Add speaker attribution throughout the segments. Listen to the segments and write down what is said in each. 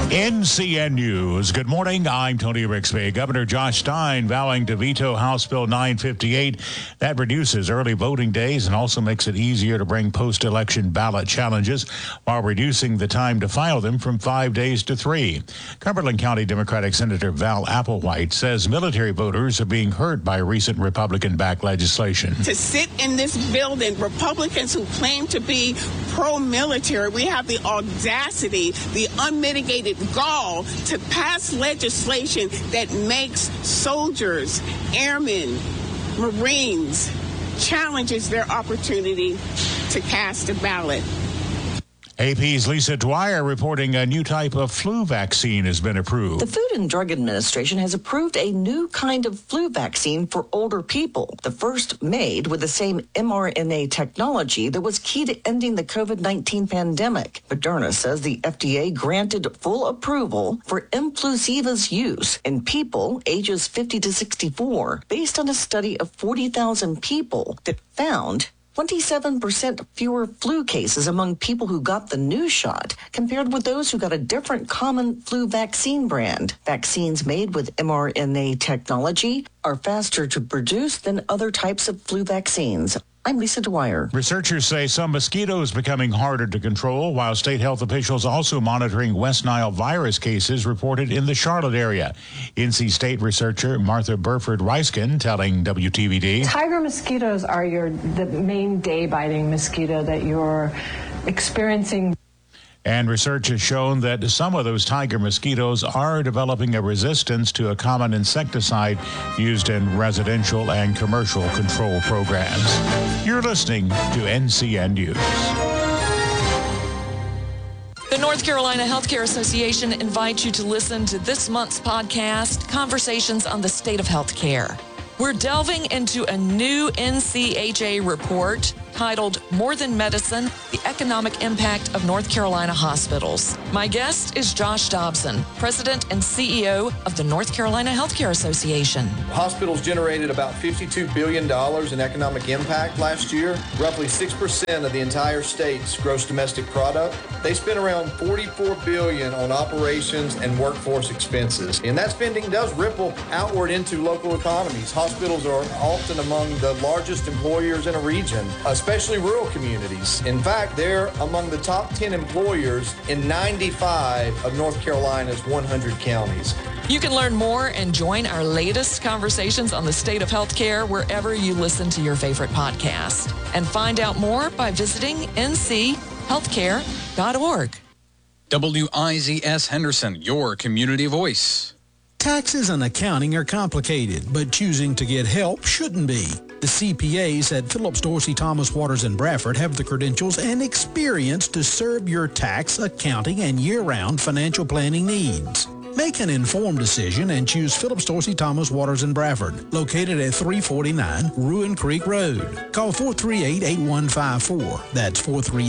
Speaker 1: NCN News. Good morning. I'm Tony Rixby. Governor Josh Stein vowing to veto House Bill 958. That reduces early voting days and also makes it easier to bring post-election ballot challenges while reducing the time to file them from 5 days to 3. Cumberland County Democratic Senator Val Applewhite says military voters are being hurt by recent Republican-backed legislation.
Speaker 2: To sit in this building, Republicans who claim to be pro-military, we have the audacity, the unmitigated gall to pass legislation that makes soldiers, airmen, Marines, challenges their opportunity to cast a ballot.
Speaker 1: AP's Lisa Dwyer reporting a new type of flu vaccine has been approved.
Speaker 3: The Food and Drug Administration has approved a new kind of flu vaccine for older people, the first made with the same mRNA technology that was key to ending the COVID-19 pandemic. Moderna says the FDA granted full approval for Implusiva's use in people ages 50 to 64 based on a study of 40,000 people that found 27% fewer flu cases among people who got the new shot compared with those who got a different common flu vaccine brand. Vaccines made with mRNA technology are faster to produce than other types of flu vaccines. I'm Lisa Dwyer.
Speaker 1: Researchers say some mosquitoes becoming harder to control, while state health officials also monitoring West Nile virus cases reported in the Charlotte area. NC State researcher Martha Burford Reiskin telling WTVD.
Speaker 4: Tiger mosquitoes are the main day-biting mosquito that you're experiencing.
Speaker 1: And research has shown that some of those tiger mosquitoes are developing a resistance to a common insecticide used in residential and commercial control programs. You're listening to NCN News.
Speaker 5: The North Carolina Healthcare Association invites you to listen to this month's podcast, Conversations on the State of Healthcare. We're delving into a new NCHA report titled More Than Medicine, the Economic Impact of North Carolina Hospitals. My guest is Josh Dobson, President and CEO of the North Carolina Healthcare Association.
Speaker 6: Hospitals generated about $52 billion in economic impact last year, roughly 6% of the entire state's gross domestic product. They spent around $44 billion on operations and workforce expenses. And that spending does ripple outward into local economies. Hospitals are often among the largest employers in a region, especially rural communities. In fact, they're among the top 10 employers in 95 of North Carolina's 100 counties.
Speaker 5: You can learn more and join our latest conversations on the state of healthcare wherever you listen to your favorite podcast. And find out more by visiting nchealthcare.org.
Speaker 7: WIZS Henderson, your community voice.
Speaker 8: Taxes and accounting are complicated, but choosing to get help shouldn't be. The CPAs at Phillips Dorsey Thomas Waters and Bradford have the credentials and experience to serve your tax, accounting, and year-round financial planning needs. Make an informed decision and choose Phillips Dorsey Thomas Waters and Bradford, located at 349 Ruin Creek Road. Call 438-8154. That's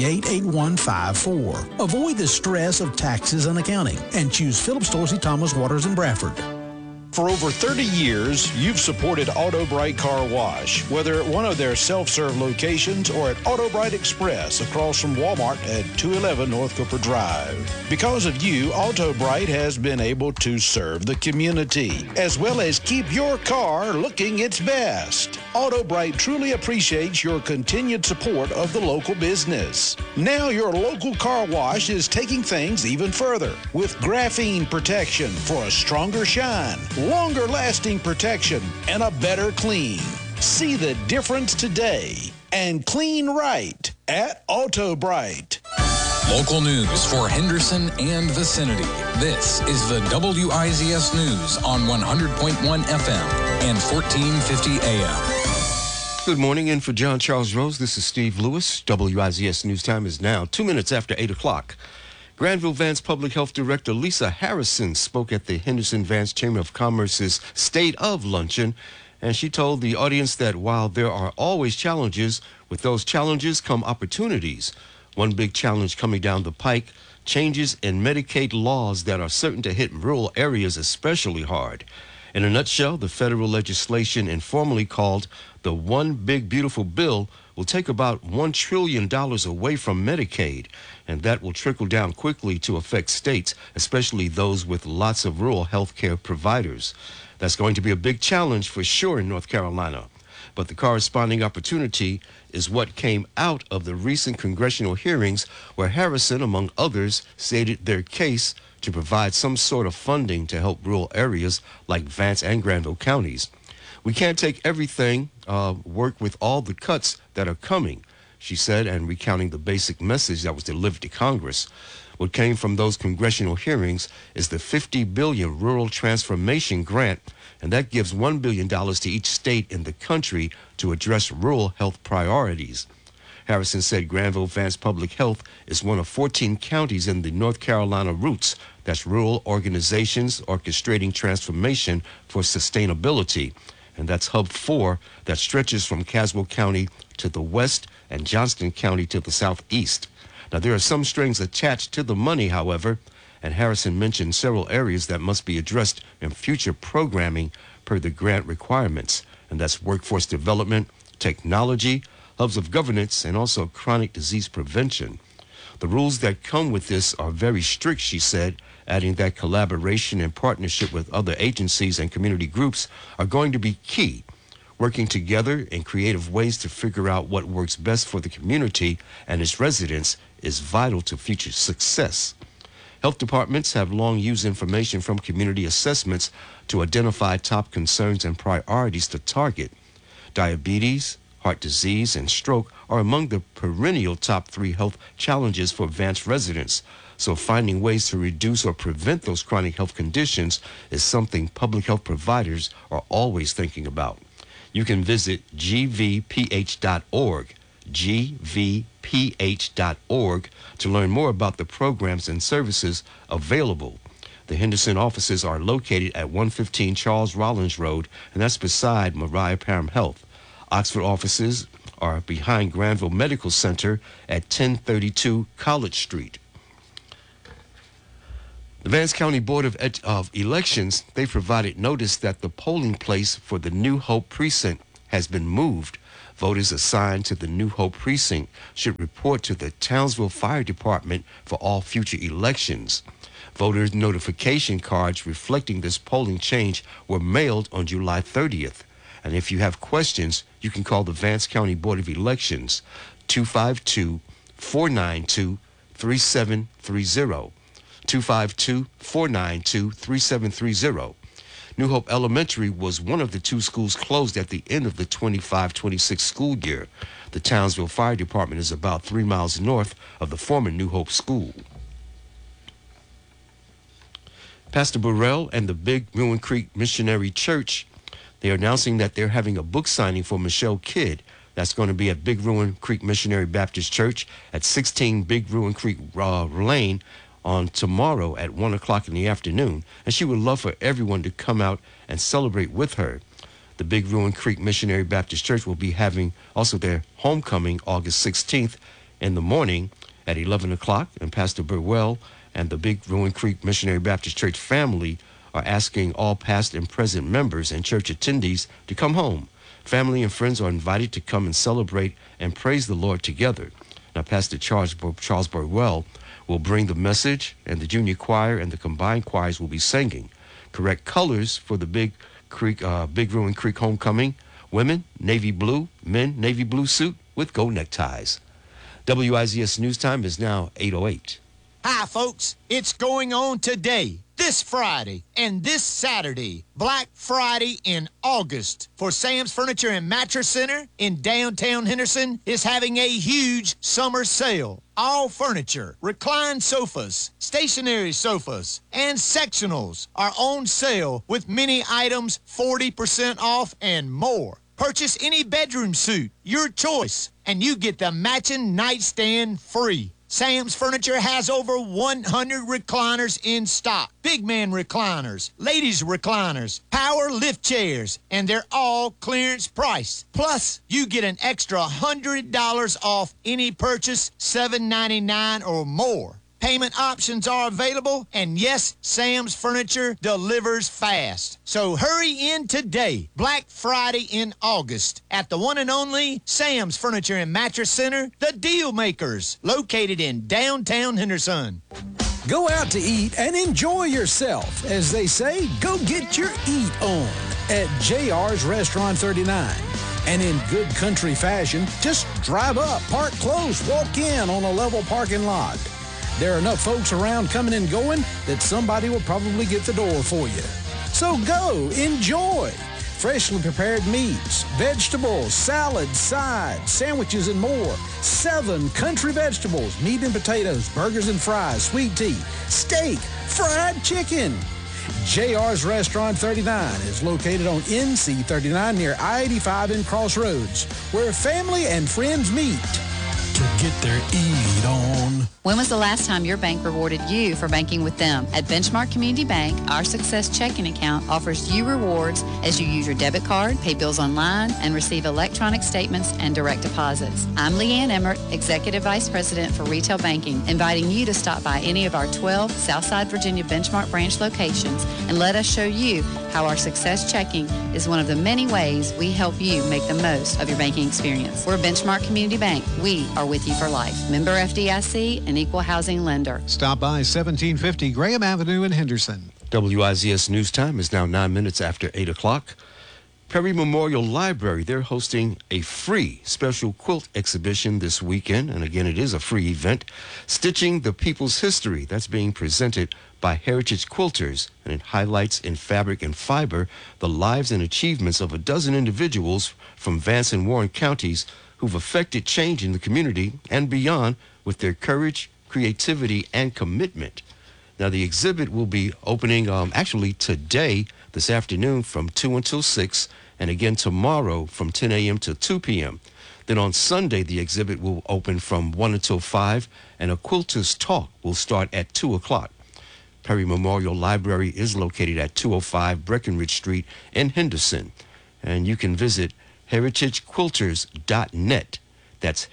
Speaker 8: 438-8154. Avoid the stress of taxes and accounting and choose Phillips Dorsey Thomas Waters and Bradford.
Speaker 9: For over 30 years, you've supported Auto Bright Car Wash, whether at one of their self-serve locations or at Auto Bright Express across from Walmart at 211 North Cooper Drive. Because of you, Auto Bright has been able to serve the community, as well as keep your car looking its best. Auto Bright truly appreciates your continued support of the local business. Now your local car wash is taking things even further with graphene protection for a stronger shine, longer lasting protection, and a better clean. See the difference today and clean right at Auto Bright.
Speaker 7: Local news for Henderson and vicinity. This is the WIZS News on 100.1 FM and 1450 AM.
Speaker 10: Good morning, and for John Charles Rose, this is Steve Lewis. WIZS News Time is now 2 minutes after 8 o'clock. Granville Vance Public Health Director Lisa Harrison spoke at the Henderson Vance Chamber of Commerce's State of Luncheon, and she told the audience that while there are always challenges, with those challenges come opportunities. One big challenge coming down the pike, changes in Medicaid laws that are certain to hit rural areas especially hard. In a nutshell, the federal legislation informally called the One Big Beautiful Bill will will take about $1 trillion away from Medicaid, and that will trickle down quickly to affect states, especially those with lots of rural health care providers. That's going to be a big challenge for sure in North Carolina. But the corresponding opportunity is what came out of the recent congressional hearings where Harrison, among others, stated their case to provide some sort of funding to help rural areas like Vance and Granville counties. We can't take everything, work with all the cuts that are coming, she said, and recounting the basic message that was delivered to Congress. What came from those congressional hearings is the $50 billion Rural Transformation Grant, and that gives $1 billion to each state in the country to address rural health priorities. Harrison said Granville Vance Public Health is one of 14 counties in the North Carolina Roots, that's rural organizations orchestrating transformation for sustainability. And that's Hub 4 that stretches from Caswell County to the west and Johnston County to the southeast. Now, there are some strings attached to the money, however, and Harrison mentioned several areas that must be addressed in future programming per the grant requirements, and that's workforce development, technology, hubs of governance, and also chronic disease prevention. The rules that come with this are very strict, she said, adding that collaboration and partnership with other agencies and community groups are going to be key. Working together in creative ways to figure out what works best for the community and its residents is vital to future success. Health departments have long used information from community assessments to identify top concerns and priorities to target. Diabetes, heart disease, and stroke are among the perennial top 3 health challenges for Vance residents. So finding ways to reduce or prevent those chronic health conditions is something public health providers are always thinking about. You can visit gvph.org, gvph.org, to learn more about the programs and services available. The Henderson offices are located at 115 Charles Rollins Road, and that's beside Mariah Parham Health. Oxford offices are behind Granville Medical Center at 1032 College Street. The Vance County Board of Elections, they provided notice that the polling place for the New Hope Precinct has been moved. Voters assigned to the New Hope Precinct should report to the Townsville Fire Department for all future elections. Voters' notification cards reflecting this polling change were mailed on July 30th. And if you have questions, you can call the Vance County Board of Elections, 252-492-3730. 252-492-3730. New Hope Elementary was one of the 2 schools closed at the end of the 25-26 school year. The Townsville Fire Department is about 3 miles north of the former New Hope School. Pastor Burrell and the Big Ruin Creek Missionary Church, they are announcing that they're having a book signing for Michelle Kidd. That's going to be at Big Ruin Creek Missionary Baptist Church at 16 Big Ruin Creek Lane on tomorrow at 1 o'clock in the afternoon, and she would love for everyone to come out and celebrate with her. The Big Ruin Creek Missionary Baptist Church will be having also their homecoming August 16th in the morning at 11 o'clock, and Pastor Burwell and the Big Ruin Creek Missionary Baptist Church family are asking all past and present members and church attendees to come home. Family and friends are invited to come and celebrate and praise the Lord together. Now, Pastor Charles Burwell will bring the message, and the junior choir and the combined choirs will be singing. Correct colors for the Big Ruin Creek homecoming: women, navy blue; men, navy blue suit with gold neckties. WIZS News Time is now 8:08.
Speaker 11: Hi, folks. It's going on today, this Friday, and this Saturday, Black Friday in August, for Sam's Furniture and Mattress Center in downtown Henderson is having a huge summer sale. All furniture, reclined sofas, stationary sofas, and sectionals are on sale with many items 40% off and more. Purchase any bedroom suit, your choice, and you get the matching nightstand free. Sam's Furniture has over 100 recliners in stock. Big man recliners, ladies recliners, power lift chairs, and they're all clearance price. Plus, you get an extra $100 off any purchase, $7.99 or more. Payment options are available, and yes, Sam's Furniture delivers fast. So hurry in today, Black Friday in August, at the one and only Sam's Furniture and Mattress Center, the Deal Makers, located in downtown Henderson.
Speaker 8: Go out to eat and enjoy yourself. As they say, go get your eat on at JR's Restaurant 39. And in good country fashion, just drive up, park close, walk in on a level parking lot. There are enough folks around coming and going that somebody will probably get the door for you. So go, enjoy. Freshly prepared meats, vegetables, salads, sides, sandwiches, and more. 7 country vegetables, meat and potatoes, burgers and fries, sweet tea, steak, fried chicken. JR's Restaurant 39 is located on NC 39 near I-85 in Crossroads, where family and friends meet to get their eat on.
Speaker 12: When was the last time your bank rewarded you for banking with them? At Benchmark Community Bank, our Success Checking Account offers you rewards as you use your debit card, pay bills online, and receive electronic statements and direct deposits. I'm Leanne Emmert, Executive Vice President for Retail Banking, inviting you to stop by any of our 12 Southside Virginia Benchmark branch locations and let us show you how our Success Checking is one of the many ways we help you make the most of your banking experience. We're Benchmark Community Bank. We are with you for life. Member FDIC, an equal housing lender.
Speaker 13: Stop by 1750 Graham Avenue in Henderson.
Speaker 10: WIZS News Time is now 9 minutes after 8 o'clock. Perry Memorial Library, they're hosting a free special quilt exhibition this weekend. And again, it is a free event. Stitching the People's History. That's being presented by Heritage Quilters. And it highlights in fabric and fiber the lives and achievements of a dozen individuals from Vance and Warren counties who've affected change in the community and beyond with their courage, creativity, and commitment. Now, the exhibit will be opening actually today, this afternoon, from 2 until 6, and again tomorrow from 10 a.m. to 2 p.m. Then on Sunday, the exhibit will open from 1 until 5, and a Quilters Talk will start at 2 o'clock. Perry Memorial Library is located at 205 Breckenridge Street in Henderson, and you can visit heritagequilters.net. That's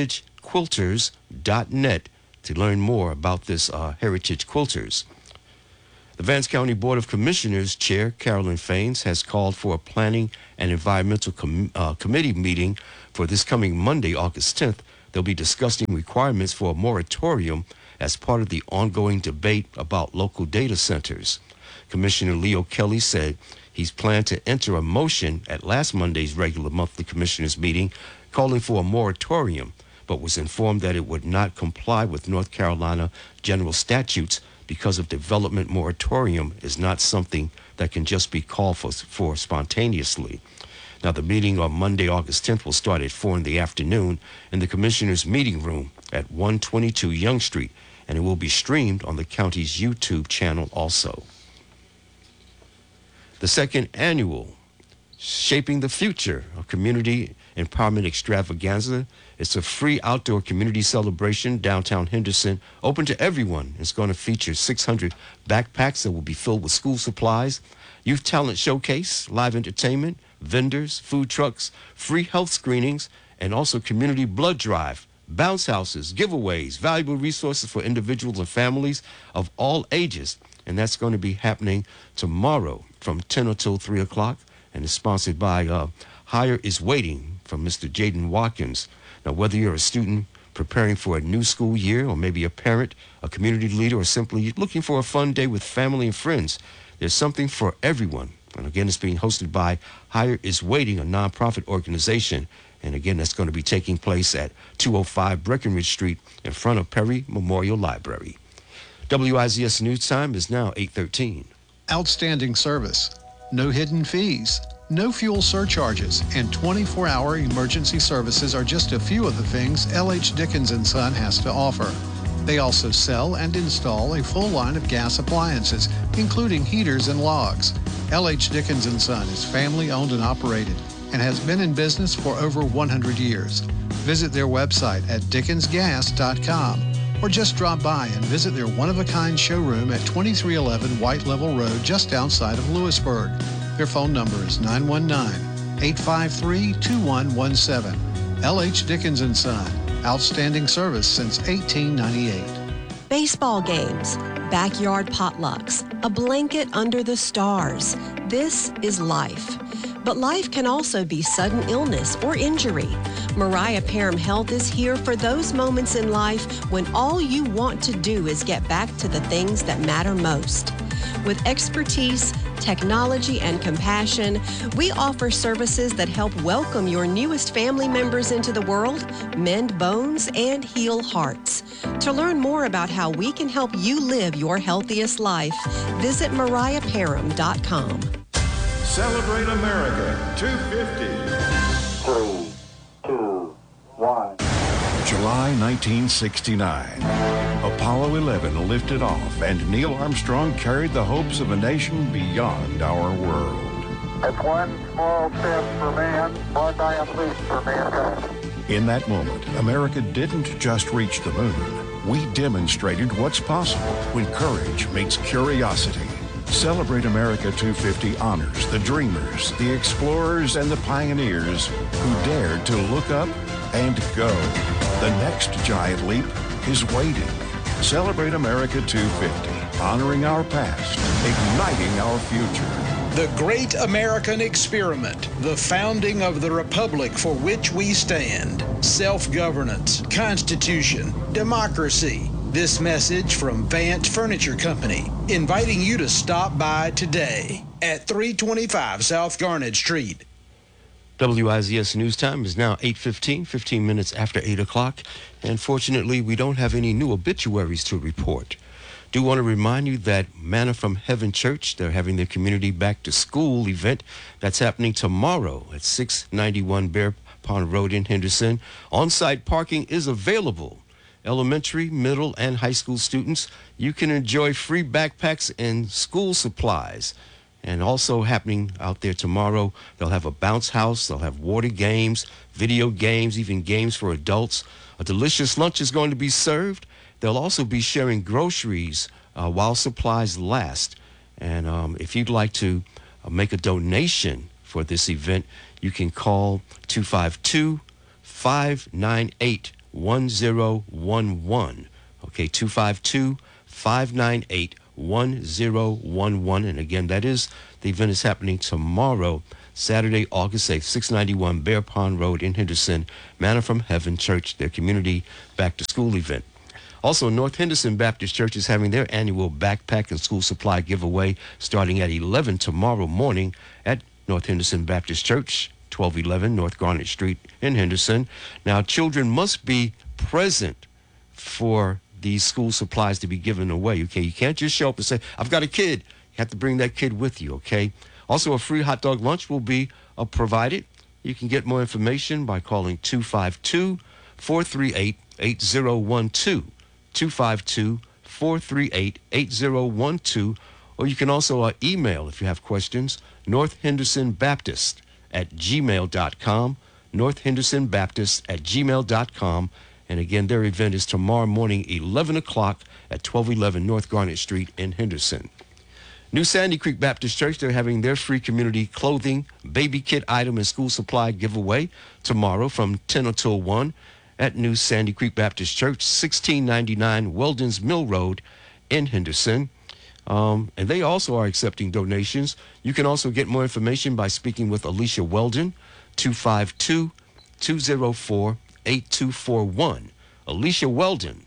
Speaker 10: heritagequilters.net to learn more about this Heritage Quilters. The Vance County Board of Commissioners Chair Carolyn Faines has called for a Planning and Environmental Committee meeting for this coming Monday, August 10th. They'll be discussing requirements for a moratorium as part of the ongoing debate about local data centers. Commissioner Leo Kelly said he's planned to enter a motion at last Monday's regular monthly commissioners meeting calling for a moratorium, but was informed that it would not comply with North Carolina general statutes because of development moratorium is not something that can just be called for spontaneously. Now, the meeting on Monday, August 10th will start at 4 in the afternoon in the commissioners' meeting room at 122 Young Street, and it will be streamed on the county's YouTube channel also. The second annual Shaping the Future, a community empowerment extravaganza. It's a free outdoor community celebration downtown Henderson, open to everyone. It's going to feature 600 backpacks that will be filled with school supplies, youth talent showcase, live entertainment, vendors, food trucks, free health screenings, and also community blood drive, bounce houses, giveaways, valuable resources for individuals and families of all ages. And that's going to be happening tomorrow from 10 until 3 o'clock. And it's sponsored by Higher is Waiting from Mr. Jaden Watkins. Now, whether you're a student preparing for a new school year, or maybe a parent, a community leader, or simply looking for a fun day with family and friends, there's something for everyone. And again, it's being hosted by Higher is Waiting, a nonprofit organization. And again, that's going to be taking place at 205 Breckenridge Street in front of Perry Memorial Library. WIZS News Time is now 8:13.
Speaker 13: Outstanding service, no hidden fees, no fuel surcharges, and 24-hour emergency services are just a few of the things L.H. Dickens & Son has to offer. They also sell and install a full line of gas appliances, including heaters and logs. L.H. Dickens & Son is family-owned and operated and has been in business for over 100 years. Visit their website at dickensgas.com or just drop by and visit their one-of-a-kind showroom at 2311 White Level Road just outside of Lewisburg. Their phone number is 919-853-2117. L.H. Dickens & Son. Outstanding service since 1898.
Speaker 14: baseball games, backyard potlucks, a blanket under the stars. This is life. But life can also be sudden illness or injury. Mariah Parham Health is here for those moments in life when all you want to do is get back to the things that matter most. With expertise, technology, and compassion, we offer services that help welcome your newest family members into the world, mend bones, and heal hearts. To learn more about how we can help you live your healthiest life, visit MariahParham.com.
Speaker 15: Celebrate America 250.
Speaker 16: 3, 2, 1.
Speaker 15: July 1969. Apollo 11 lifted off, and Neil Armstrong carried the hopes of a nation beyond our world.
Speaker 16: It's one small step for man, one giant leap for mankind.
Speaker 15: In that moment, America didn't just reach the moon. We demonstrated what's possible when courage meets curiosity. Celebrate America 250 honors the dreamers, the explorers, and the pioneers who dared to look up and go. The next giant leap is waiting. Celebrate America 250, honoring our past, igniting our future.
Speaker 8: The Great American Experiment, the founding of the republic for which we stand. Self-governance, Constitution, democracy. This message from Vance Furniture Company, inviting you to stop by today at 325 South Garnet Street.
Speaker 10: WIZS News Time is now 8:15, 15 minutes after 8 o'clock. And fortunately, we don't have any new obituaries to report. Do want to remind you that Manna from Heaven Church, they're having their community back to school event that's happening tomorrow at 691 Bear Pond Road in Henderson. On-site parking is available. Elementary, middle, and high school students, you can enjoy free backpacks and school supplies. And also happening out there tomorrow, they'll have a bounce house, they'll have water games, video games, even games for adults. A delicious lunch is going to be served. They'll also be sharing groceries while supplies last. And if you'd like to make a donation for this event, you can call 252-598-1011. Okay, 252-598-1011. And again, that is, the event is happening tomorrow, Saturday, August 8th, 691 Bear Pond Road in Henderson. Manna from Heaven Church, their community back to school event. Also, North Henderson Baptist Church is having their annual backpack and school supply giveaway starting at 11 tomorrow morning at North Henderson Baptist Church, 1211 North Garnet Street in Henderson. Now, children must be present for these school supplies to be given away, okay? You can't just show up and say, I've got a kid. You have to bring that kid with you, okay? Also, a free hot dog lunch will be provided. You can get more information by calling 252-438-8012. 252-438-8012. Or you can also email if you have questions, northhendersonbaptist@gmail.com, northhendersonbaptist@gmail.com. And again, their event is tomorrow morning, 11 o'clock at 1211 North Garnet Street in Henderson. New Sandy Creek Baptist Church, they're having their free community clothing, baby kit item, and school supply giveaway tomorrow from 10 until 1 at New Sandy Creek Baptist Church, 1699 Weldon's Mill Road in Henderson. And they also are accepting donations. You can also get more information by speaking with Alicia Weldon, 252-204-8241. Alicia Weldon,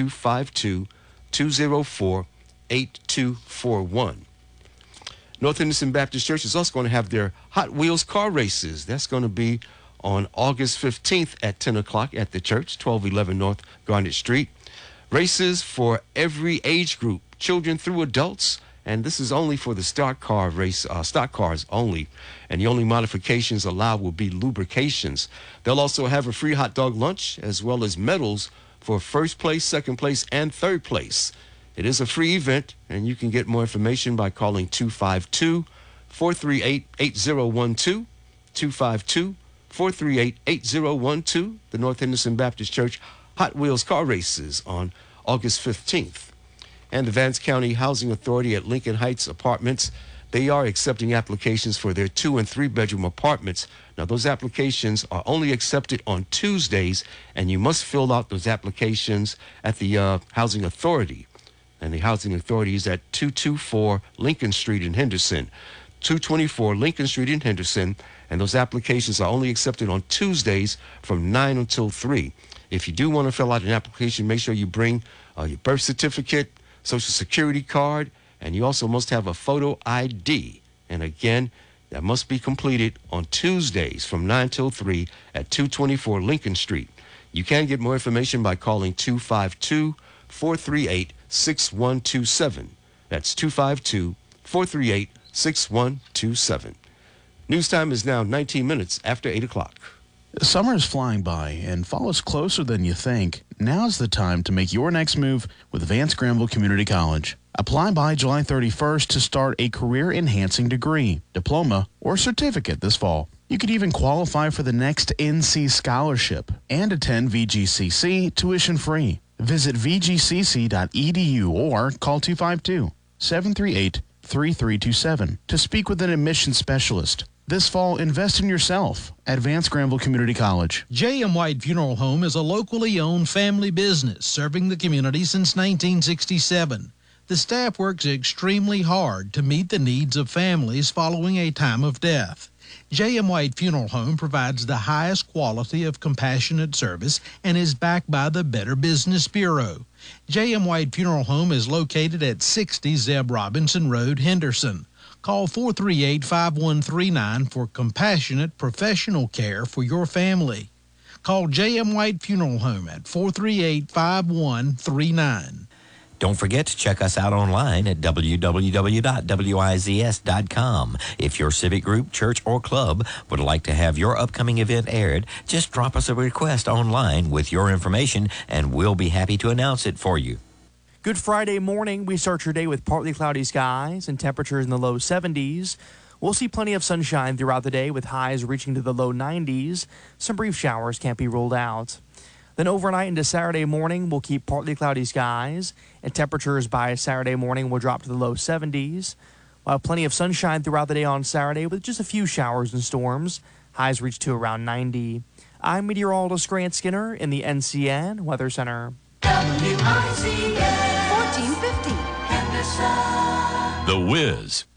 Speaker 10: 252-204-8241. North Henderson Baptist Church is also going to have their Hot Wheels car races. That's going to be on August 15th at 10 o'clock at the church, 1211 North Garnet Street. Races for every age group, children through adults, and this is only for the stock cars only. And the only modifications allowed will be lubrications. They'll also have a free hot dog lunch as well as medals for first place, second place, and third place. It is a free event, and you can get more information by calling 252-438-8012, 252-438-8012, the North Henderson Baptist Church Hot Wheels car races on August 15th. And the Vance County Housing Authority at Lincoln Heights Apartments, They are accepting applications for their 2- and 3-bedroom apartments. Now, those applications are only accepted on Tuesdays, and you must fill out those applications at the Housing Authority. And the Housing Authority is at 224 Lincoln Street in Henderson. 224 Lincoln Street in Henderson, and those applications are only accepted on Tuesdays from 9 until 3. If you do want to fill out an application, make sure you bring your birth certificate, Social Security card, and you also must have a photo ID. And again, that must be completed on Tuesdays from 9 till 3 at 224 Lincoln Street. You can get more information by calling 252-438-6127. That's 252-438-6127. News time is now 19 minutes after 8 o'clock.
Speaker 17: Summer is flying by, and fall is closer than you think. Now's the time to make your next move with Vance Granville Community College. Apply by July 31st to start a career-enhancing degree, diploma, or certificate this fall. You could even qualify for the next NC scholarship and attend VGCC tuition-free. Visit vgcc.edu or call 252-738-3327 to speak with an admissions specialist. This fall, invest in yourself at Vance Granville Community College.
Speaker 8: J.M. White Funeral Home is a locally owned family business serving the community since 1967. The staff works extremely hard to meet the needs of families following a time of death. J.M. White Funeral Home provides the highest quality of compassionate service and is backed by the Better Business Bureau. J.M. White Funeral Home is located at 60 Zeb Robinson Road, Henderson. Call 438-5139 for compassionate professional care for your family. Call J.M. White Funeral Home at 438-5139.
Speaker 18: Don't forget to check us out online at www.wizs.com. If your civic group, church, or club would like to have your upcoming event aired, just drop us a request online with your information, and we'll be happy to announce it for you.
Speaker 19: Good Friday morning. We start your day with partly cloudy skies and temperatures in the low 70s. We'll see plenty of sunshine throughout the day with highs reaching to the low 90s. Some brief showers can't be ruled out. Then overnight into Saturday morning, we'll keep partly cloudy skies, and temperatures by Saturday morning will drop to the low 70s. We'll have plenty of sunshine throughout the day on Saturday with just a few showers and storms. Highs reach to around 90. I'm meteorologist Grant Skinner in the NCN Weather Center.
Speaker 20: WIZS 1450 Henderson.
Speaker 21: The Wiz